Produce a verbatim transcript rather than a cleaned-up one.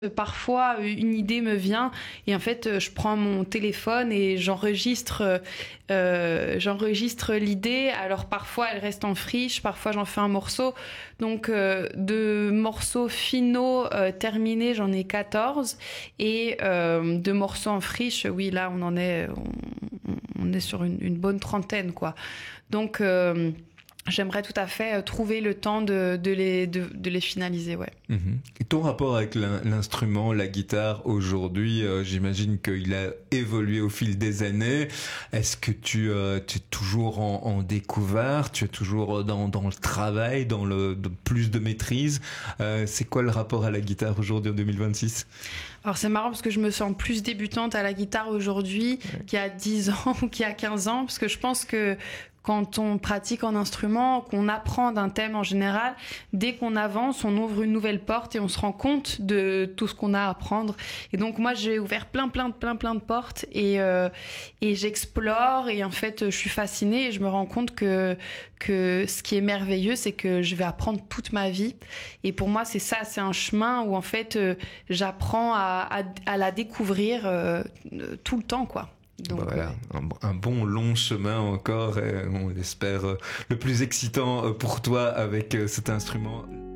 Parfois, une idée me vient et en fait, je prends mon téléphone et j'enregistre, euh, j'enregistre l'idée. Alors parfois, elle reste en friche, parfois j'en fais un morceau. Donc, euh, de morceaux finaux euh, terminés, j'en ai quatorze. Et euh, de morceaux en friche, oui, là, on en est, on, on est sur une, une bonne trentaine, quoi. Donc, euh, j'aimerais tout à fait trouver le temps de, de, les, de, de les finaliser, ouais. Mmh. Et ton rapport avec l'instrument, la guitare aujourd'hui, euh, j'imagine qu'il a évolué au fil des années. Est-ce que tu, euh, tu es toujours en, en découverte, tu es toujours dans, dans le travail, dans le de plus de maîtrise? euh, C'est quoi le rapport à la guitare aujourd'hui en deux mille vingt-six? Alors c'est marrant parce que je me sens plus débutante à la guitare aujourd'hui ouais. qu'il y a dix ans ou qu'il y a quinze ans, parce que je pense que quand on pratique un instrument, qu'on apprend d'un thème en général, dès qu'on avance, on ouvre une nouvelle porte et on se rend compte de tout ce qu'on a à apprendre. Et donc moi, j'ai ouvert plein, plein, plein, plein de portes et euh, et j'explore et en fait, je suis fascinée et je me rends compte que que ce qui est merveilleux, c'est que je vais apprendre toute ma vie. Et pour moi, c'est ça, c'est un chemin où en fait, euh, j'apprends à, à à la découvrir euh, tout le temps, quoi. Donc, voilà, euh... un, un bon long chemin encore et on espère euh, le plus excitant pour toi avec euh, cet instrument.